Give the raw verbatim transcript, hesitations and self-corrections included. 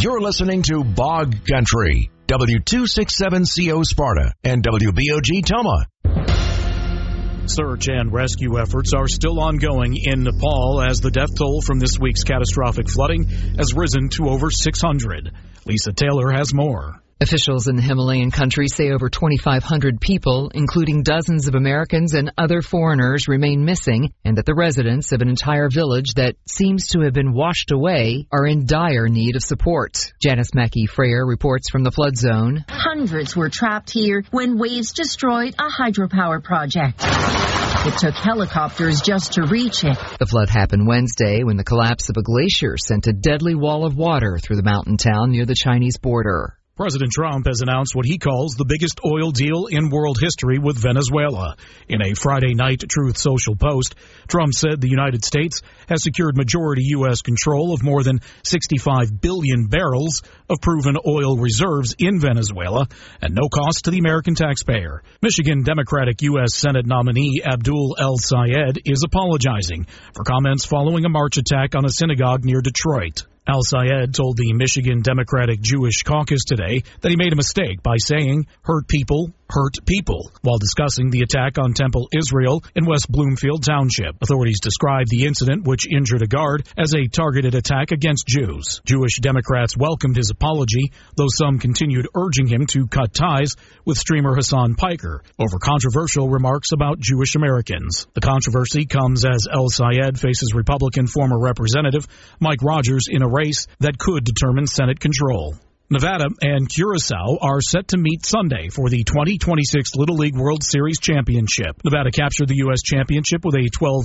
You're listening to Bog Country, W two sixty-seven C O Sparta and W B O G Toma. Search and rescue efforts are still ongoing in Nepal as the death toll from this week's catastrophic flooding has risen to over six hundred. Lisa Taylor has more. Officials in the Himalayan country say over twenty-five hundred people, including dozens of Americans and other foreigners, remain missing, and that the residents of an entire village that seems to have been washed away are in dire need of support. Janice Mackey-Freyer reports from the flood zone. Hundreds were trapped here when waves destroyed a hydropower project. It took helicopters just to reach it. The flood happened Wednesday when the collapse of a glacier sent a deadly wall of water through the mountain town near the Chinese border. President Trump has announced what he calls the biggest oil deal in world history with Venezuela. In a Friday night Truth Social post, Trump said the United States has secured majority U S control of more than sixty-five billion barrels of proven oil reserves in Venezuela and no cost to the American taxpayer. Michigan Democratic U S Senate nominee Abdul El-Sayed is apologizing for comments following a March attack on a synagogue near Detroit. Al-Sayed told the Michigan Democratic Jewish Caucus today that he made a mistake by saying, hurt people, hurt people, while discussing the attack on Temple Israel in West Bloomfield Township. Authorities described the incident, which injured a guard, as a targeted attack against Jews. Jewish Democrats welcomed his apology, though some continued urging him to cut ties with streamer Hassan Piker over controversial remarks about Jewish Americans. The controversy comes as El-Sayed faces Republican former Representative Mike Rogers in a race that could determine Senate control. Nevada and Curacao are set to meet Sunday for the twenty twenty-six Little League World Series Championship. Nevada captured the U S championship with a twelve